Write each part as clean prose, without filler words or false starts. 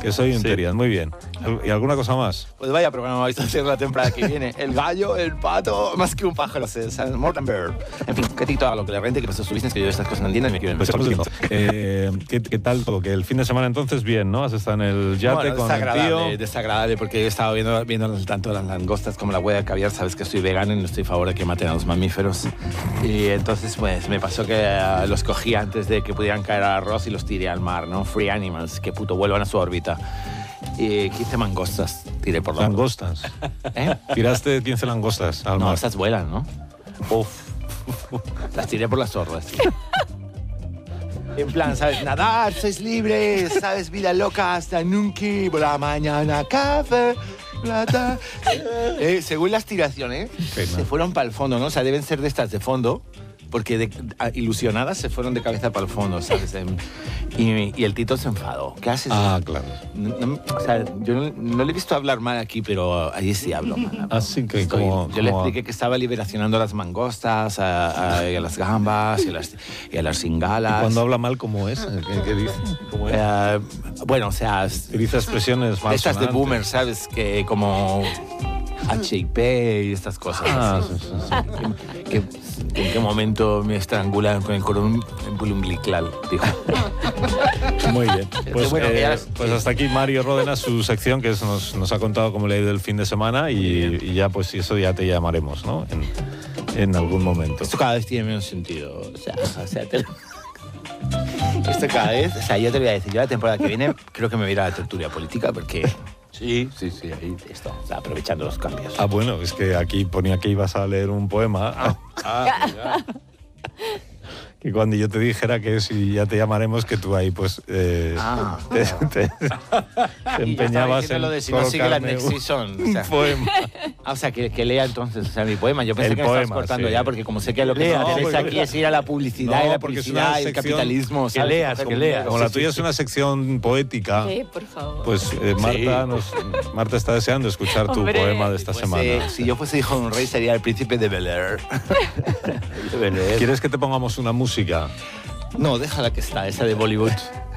Que soy un terian, muy bien. ¿Y alguna cosa más? Pues vaya programa vais a hacer la temporada que viene. El gallo, el pato, más que un pájaro, more than bird. En fin, que Tito haga lo que le rente, que pasó su business, que yo estas cosas no entiendo y me quiero Pues ¿qué tal todo? Que el fin de semana entonces bien, ¿no? Has estado en el yate con el tío. Desagradable, porque he estado viendo tanto las langostas como la hueá de caviar. Sabes que soy vegano y no estoy a favor de que maten a los mamíferos. Y entonces, pues, me pasó que los cogí antes de que pudieran caer al arroz y los tiré al mar, ¿no? Free animals, que puto vuelvan a su órbita. Y 15 mangostas tiré por la ¿Langostas? ¿Eh? ¿Tiraste 15 langostas al mar? No, estas vuelan, ¿no? Uf. Las tiré por las sordas. En plan, ¿sabes? Nadar, sois libres, ¿sabes? Vida loca hasta nunca, por la mañana, café, plata. Según las tiraciones, se fueron para el fondo, ¿no? O sea, deben ser de estas de fondo, porque ilusionadas se fueron de cabeza para el fondo, ¿sabes? Y el Tito se enfadó. ¿Qué haces? Ah, claro. O sea, yo no le he visto hablar mal aquí, pero allí sí hablo mal. Así que yo le expliqué que estaba liberacionando a las mangostas, a las gambas y a las cingalas. ¿Y cuando habla mal cómo es? ¿Qué dice? ¿Cómo es? Bueno, o sea... Utiliza expresiones más estas de boomer, ¿sabes? Que como... HIP y estas cosas. ¿En qué momento me estrangulan con el cordón umbilical? Dijo. Muy bien. Pues hasta aquí Mario Ródenas, su sección, que nos ha contado cómo le ha ido el fin de semana y ya pues eso ya te llamaremos, ¿no? En algún momento. Esto cada vez tiene menos sentido. O sea esto cada vez... O sea, yo te voy a decir, yo la temporada que viene creo que me voy a ir a la tertulia política porque... Sí, ahí esto, o sea, aprovechando los cambios. Ah, bueno, es que aquí ponía que ibas a leer un poema. Que cuando yo te dijera que si ya te llamaremos, que tú ahí pues te empeñabas en lo de si no sigue la next season, un poema. O sea, que lea entonces, o sea, mi poema. Yo pensé que me estabas cortando ya, porque como sé que lo que me interesa aquí es ir a la publicidad y la publicidad y el capitalismo. Que leas. Como la tuya es una sección poética, por favor. Pues Marta está deseando escuchar tu poema de esta semana. Si yo fuese hijo de un rey, sería el príncipe de Bel-Air. ¿Quieres que te pongamos una música? No, déjala que está, esa de Bollywood.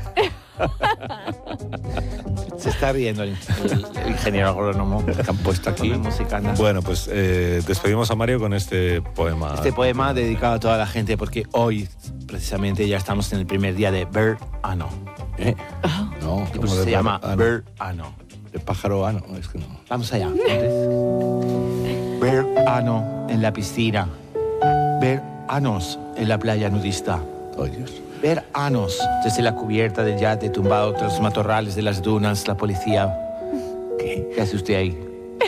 Se está riendo el ingeniero agrónomo que han puesto aquí. Bueno, pues despedimos a Mario con este poema. Este poema dedicado a toda la gente, porque hoy, precisamente, ya estamos en el primer día de verano. No, y pues se llama verano. De pájaro ano, es que no. Vamos allá. Verano en la piscina. Veranos en la playa nudista. Oh, Dios. Veranos desde la cubierta del yate tumbado tras los matorrales de las dunas, la policía. ¿Qué hace usted ahí?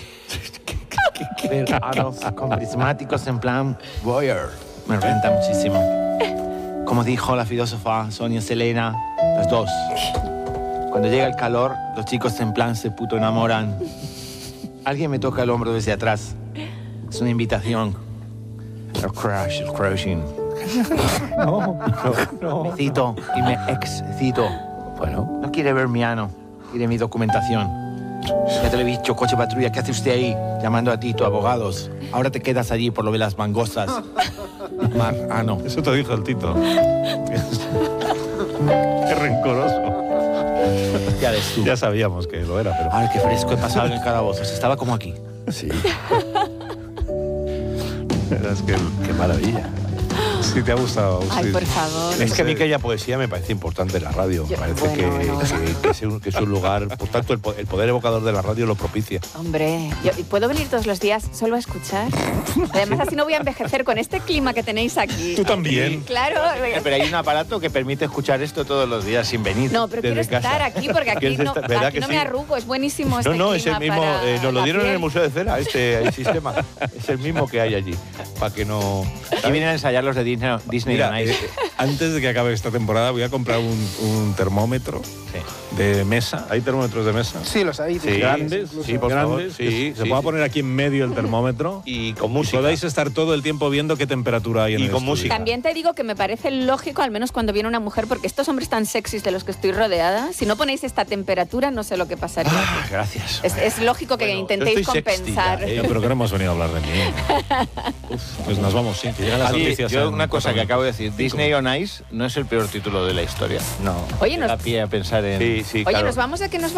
Veranos con prismáticos en plan voyeur. Me renta muchísimo. Como dijo la filósofa Sonia Selena, las dos. Cuando llega el calor, los chicos en plan se puto enamoran. Alguien me toca el hombro desde atrás. Es una invitación. El crushing. No. Me cito y me excito. Bueno. No quiere ver mi ano, quiere mi documentación. Ya te lo he dicho, coche patrulla, ¿qué hace usted ahí? Llamando a Tito, abogados. Ahora te quedas allí por lo de las mangostas. Ano. Eso te dijo el Tito. Qué rencoroso. Ya ves tú. Ya sabíamos que lo era, pero... Ay, qué fresco he pasado en el calabozo. Estaba como aquí. Sí. Es que qué maravilla. Sí, te ha gustado. Ay, sí. por favor. Es que a mí que haya poesía me parece importante en la radio. Me parece que es un lugar, por tanto, el poder evocador de la radio lo propicia. Hombre, ¿puedo venir todos los días solo a escuchar? Además, así no voy a envejecer con este clima que tenéis aquí. Tú también. Claro. Pero hay un aparato que permite escuchar esto todos los días sin venir. No, pero quiero estar aquí porque aquí no, me arrugo. Es buenísimo este No, clima es el mismo. Nos lo dieron en el Museo de Cera, el sistema. Es el mismo que hay allí. Para que no... Aquí vienen a ensayar los de Disney Mira, on Ice. antes de que acabe esta temporada voy a comprar un termómetro de mesa. ¿Hay termómetros de mesa? Sí, los hay. Sí, grandes, sí, por favor. grandes. Sí, se pueda poner aquí en medio el termómetro y con música. Podáis estar todo el tiempo viendo qué temperatura hay en el con estudio. música. También te digo que me parece lógico, al menos cuando viene una mujer, porque estos hombres tan sexys de los que estoy rodeada, si no ponéis esta temperatura, no sé lo que pasaría. Gracias. Es lógico que intentéis compensar. Pero que no hemos venido a hablar de mí. Pues nos vamos, sí, que llegan las noticias. Yo una cosa que acabo de decir, Disney on Ice no es el peor título de la historia. No. Oye, Da pie a pensar en... Sí, Oye, claro. nos vamos a que nos